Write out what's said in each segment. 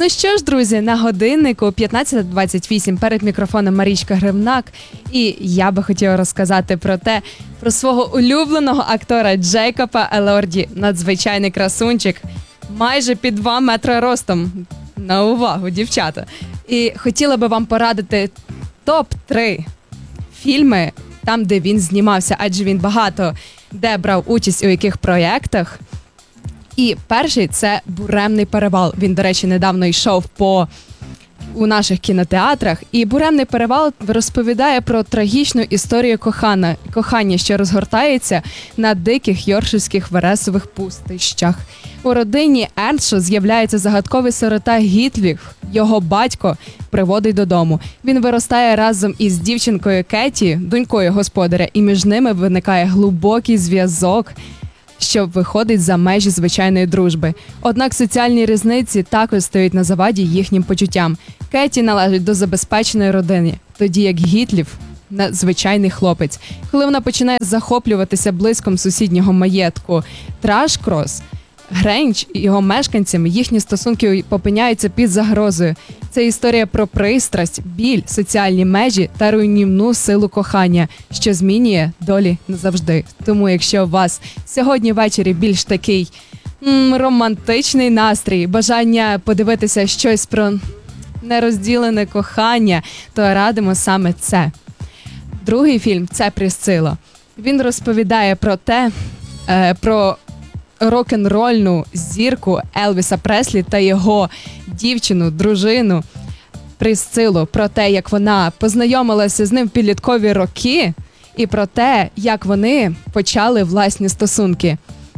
Ну що ж, друзі, на годиннику 15:28, перед мікрофоном Марічка Гривнак. І я би хотіла розказати про свого улюбленого актора Джейкоба Елорді. Надзвичайний красунчик, майже під 2 метри ростом. На увагу, дівчата. І хотіла би вам порадити топ-3 фільми, там, де він знімався, адже він багато де брав участь у яких проєктах. І перший – це «Буремний перевал». Він, до речі, недавно йшов у наших кінотеатрах. І «Буремний перевал» розповідає про трагічну історію кохання, що розгортається на диких йоркширських вересових пустищах. У родині Ерншо з'являється загадковий сирота Гітліх. Його батько приводить додому. Він виростає разом із дівчинкою Кеті, донькою господаря, і між ними виникає глибокий зв'язок, що виходить за межі звичайної дружби. Однак соціальні різниці також стають на заваді їхнім почуттям. Кеті належить до забезпеченої родини, тоді як Гітліх – звичайний хлопець. Коли вона починає захоплюватися блиском сусіднього маєтку Траш-Крос, Гренч і його мешканцями, їхні стосунки опиняються під загрозою. Це історія про пристрасть, біль, соціальні межі та руйнівну силу кохання, що змінює долі назавжди. Тому якщо у вас сьогодні ввечері більш такий романтичний настрій, бажання подивитися щось про нерозділене кохання, то радимо саме це. Другий фільм – це «Присцила». Він розповідає про рок-н-рольну зірку Елвіса Преслі та його дівчину, дружину Присцилу, про те, як вона познайомилася з ним в підліткові роки, і про те, як вони почали власні стосунки.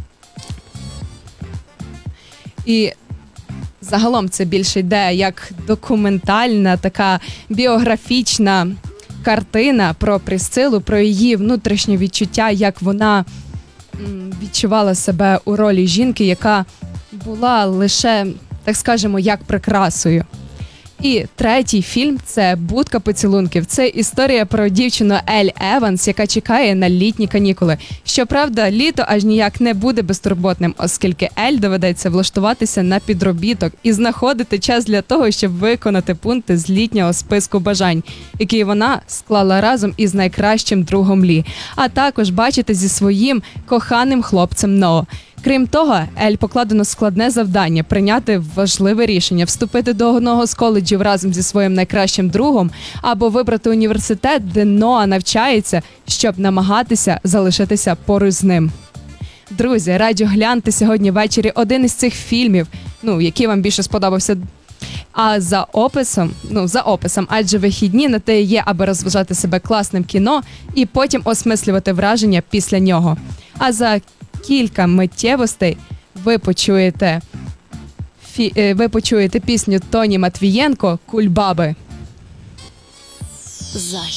І загалом це більше йде як документальна, така біографічна картина про Присцилу, про її внутрішнє відчуття, як вона відчувала себе у ролі жінки, яка була лише, так скажемо, як прикрасою. І третій фільм – це «Будка поцілунків». Це історія про дівчину Ель Еванс, яка чекає на літні канікули. Щоправда, літо аж ніяк не буде безтурботним, оскільки Ель доведеться влаштуватися на підробіток і знаходити час для того, щоб виконати пункти з літнього списку бажань, який вона склала разом із найкращим другом Лі, а також бачити зі своїм коханим хлопцем Ноа. Крім того, Ель покладено складне завдання – прийняти важливе рішення – вступити до одного з коледжів разом зі своїм найкращим другом або вибрати університет, де Ноа навчається, щоб намагатися залишитися поруч з ним. Друзі, раджу гляньте сьогодні ввечері один із цих фільмів, який вам більше сподобався. А за описом, адже вихідні на те є, аби розважати себе класним кіно і потім осмислювати враження після нього. А за кілька миттєвостей ви почуєте пісню Тоні Матвієнко «Кульбаби».